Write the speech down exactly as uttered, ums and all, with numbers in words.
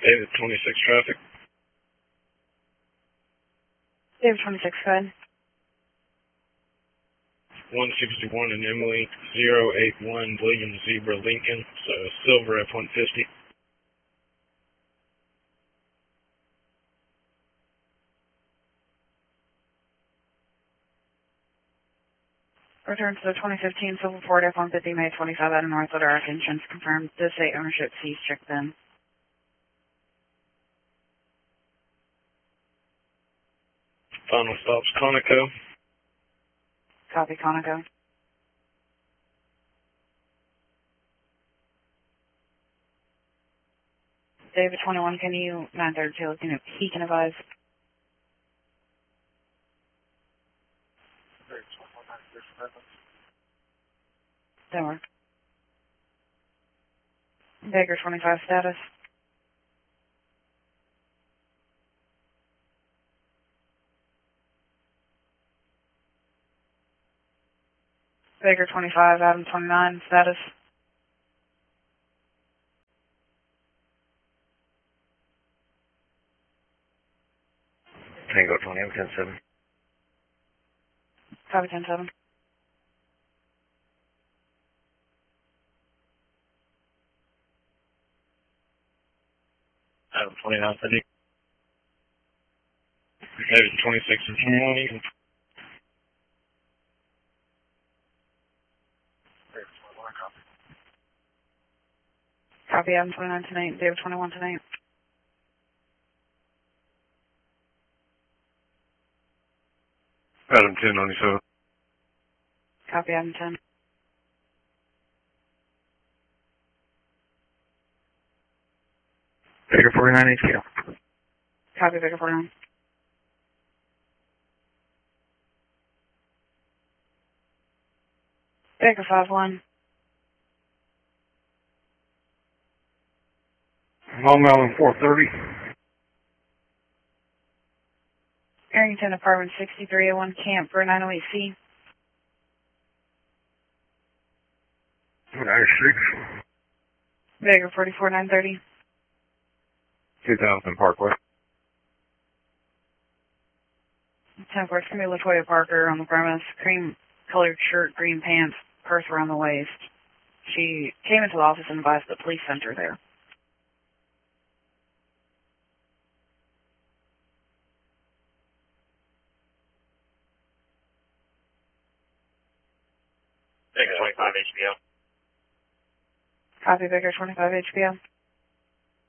David twenty-six traffic. David twenty-six, go ahead. one sixty-one and Emily, zero eight one William Zebra Lincoln, so Silver F one fifty. Return to the twenty fifteen Silver Ford F one fifty, May twenty-fifth, out of North Little Insurance confirmed. Does say ownership, cease, check then. Final stops Conoco. Copy, Conoco. David twenty-one, can you, nine thirty-two, can you, he can advise. Don't work. Baker twenty-five status. Baker twenty-five, Adam twenty-nine status. Tango twenty, I'm ten seven. Copy ten seven. Adam twenty-nine thirty. David twenty-six and twenty. Copy, Adam twenty-nine tonight, David twenty-one tonight. Adam ten ninety-seven. Copy, Adam ten. Baker forty-nine H Q. Copy, Baker forty-nine. Baker five one. Long Island four thirty. Arrington Apartment sixty-three oh one, Camp for nine oh eight C. ninety-six. Baker forty-four nine thirty. two thousand Parkway. ten four, it's going to be LaToya Parker on the premise. Cream colored shirt, green pants, purse around the waist. She came into the office and advised the police center there. Baker twenty-five H B O. Copy, Baker twenty-five H B O.